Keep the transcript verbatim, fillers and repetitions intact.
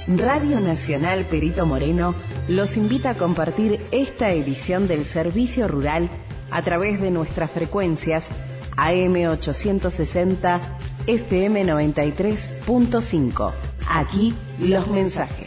Radio Nacional Perito Moreno los invita a compartir esta edición del Servicio Rural a través de nuestras frecuencias A M ochocientos sesenta, F M noventa y tres punto cinco. Aquí los mensajes.